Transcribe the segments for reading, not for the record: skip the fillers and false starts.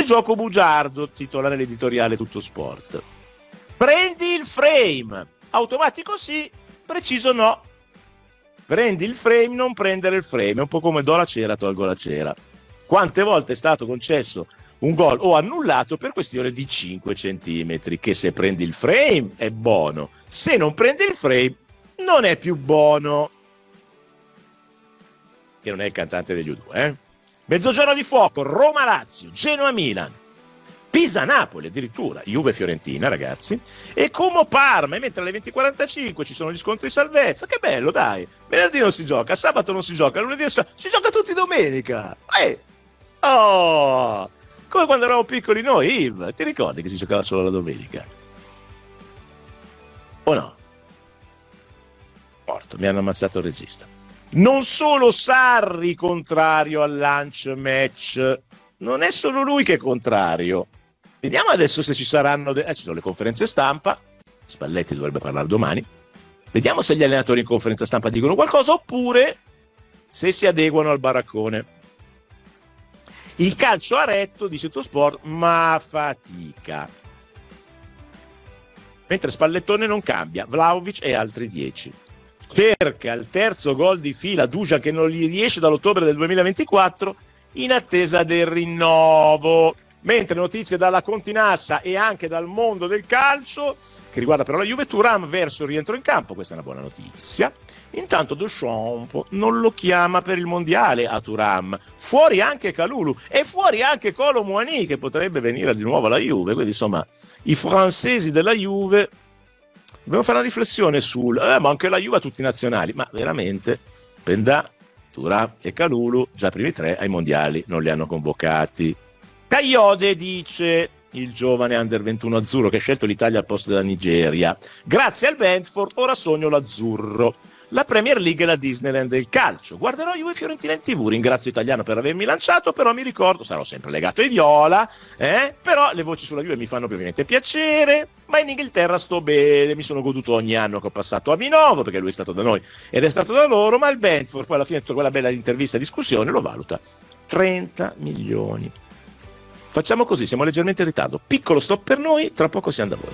gioco bugiardo, titola nell'editoriale Tutto Sport. Prendi il frame, automatico sì, preciso no. Prendi il frame, non prendere il frame, è un po' come do la cera, tolgo la cera. Quante volte è stato concesso un gol o annullato per questione di 5 centimetri, che se prendi il frame è buono, se non prendi il frame non è più buono. Che non è il cantante degli U2, eh? Mezzogiorno di fuoco, Roma-Lazio, Genoa-Milan, Pisa-Napoli addirittura, Juve-Fiorentina ragazzi, e Como-Parma, e mentre alle 20:45 ci sono gli scontri salvezza, che bello dai, venerdì non si gioca, sabato non si gioca, lunedì si gioca tutti domenica, oh, come quando eravamo piccoli noi, Yves, ti ricordi che si giocava solo la domenica? O no? Morto, mi hanno ammazzato il regista. Non solo Sarri contrario al lunch match, non è solo lui che è contrario. Vediamo adesso se ci saranno ci sono le conferenze stampa, Spalletti dovrebbe parlare domani, vediamo se gli allenatori in conferenza stampa dicono qualcosa oppure se si adeguano al baraccone. Il calcio a retto, dice Tutto Sport, ma fatica. Mentre Spallettone non cambia, Vlahovic e altri 10. Cerca il terzo gol di fila Dusan che non gli riesce dall'ottobre del 2024 in attesa del rinnovo. Mentre notizie dalla Continassa e anche dal mondo del calcio che riguarda però la Juve, Thuram verso il rientro in campo, questa è una buona notizia. Intanto Deschamps non lo chiama per il mondiale a Thuram, fuori anche Kalulu e fuori anche Kolo Muani che potrebbe venire di nuovo alla Juve, quindi insomma i francesi della Juve. Dobbiamo fare una riflessione sul ma anche la Juve ha tutti i nazionali, ma veramente Pendà, Thuram e Kalulu già i primi 3 ai mondiali non li hanno convocati. Kayode dice il giovane under 21 azzurro che ha scelto l'Italia al posto della Nigeria, grazie al Brentford ora sogno l'azzurro. La Premier League è la Disneyland del calcio. Guarderò Juve e Fiorentina in TV, ringrazio Italiano per avermi lanciato, però mi ricordo, sarò sempre legato ai viola, però le voci sulla Juve mi fanno ovviamente piacere, ma in Inghilterra sto bene, mi sono goduto ogni anno che ho passato a Vinovo, perché lui è stato da noi ed è stato da loro, ma il Brentford poi alla fine quella bella intervista e discussione lo valuta 30 milioni. Facciamo così, siamo leggermente in ritardo, piccolo stop per noi, tra poco siamo da voi.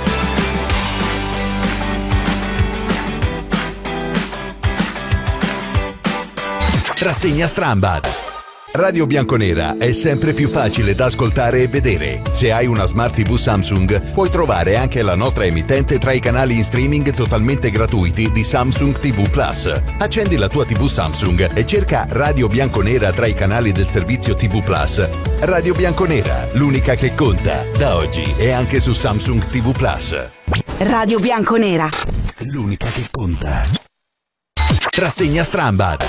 Rassegna Strambad. Radio Bianconera è sempre più facile da ascoltare e vedere. Se hai una Smart TV Samsung, puoi trovare anche la nostra emittente tra i canali in streaming totalmente gratuiti di Samsung TV Plus. Accendi la tua TV Samsung e cerca Radio Bianconera tra i canali del servizio TV Plus. Radio Bianconera, l'unica che conta. Da oggi è anche su Samsung TV Plus. Radio Bianconera, l'unica che conta. Rassegna Strambad.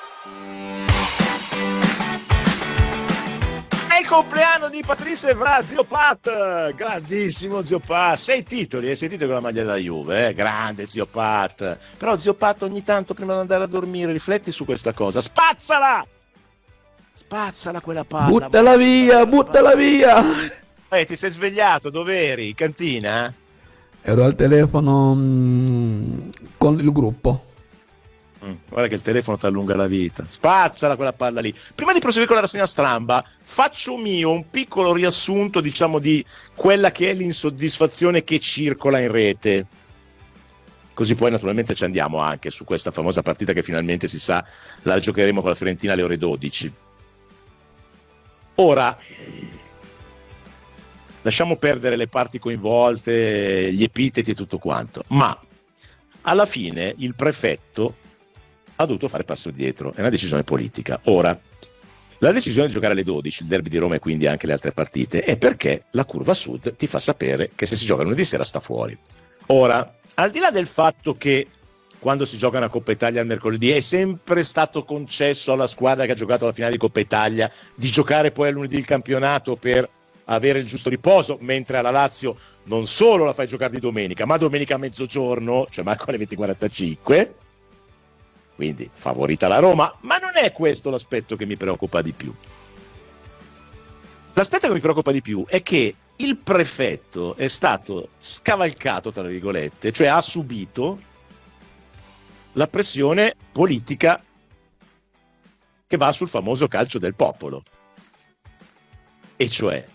Il compleanno di Patrice Evra, zio Pat, grandissimo zio Pat, 6 titoli con la maglia della Juve, grande zio Pat. Però zio Pat ogni tanto prima di andare a dormire rifletti su questa cosa, spazzala quella palla, buttala via. Ti sei svegliato, dov'eri? In cantina? Ero al telefono con il gruppo. Guarda che il telefono ti allunga la vita, spazzala quella palla lì. Prima di proseguire con la rassegna stramba faccio mio un piccolo riassunto, diciamo, di quella che è l'insoddisfazione che circola in rete, così poi naturalmente ci andiamo anche su questa famosa partita che finalmente si sa la giocheremo con la Fiorentina alle ore 12. Ora lasciamo perdere le parti coinvolte, gli epiteti e tutto quanto, ma alla fine il prefetto ha dovuto fare passo indietro, è una decisione politica. Ora, la decisione di giocare alle 12, il derby di Roma e quindi anche le altre partite, è perché la curva sud ti fa sapere che se si gioca lunedì sera sta fuori. Ora, al di là del fatto che quando si gioca una Coppa Italia il mercoledì è sempre stato concesso alla squadra che ha giocato la finale di Coppa Italia di giocare poi a lunedì il campionato per avere il giusto riposo, mentre alla Lazio non solo la fai giocare di domenica, ma domenica a mezzogiorno, cioè manco alle 20:45, quindi favorita la Roma, ma non è questo l'aspetto che mi preoccupa di più. L'aspetto che mi preoccupa di più è che il prefetto è stato scavalcato, tra virgolette, cioè ha subito la pressione politica che va sul famoso calcio del popolo. E cioè,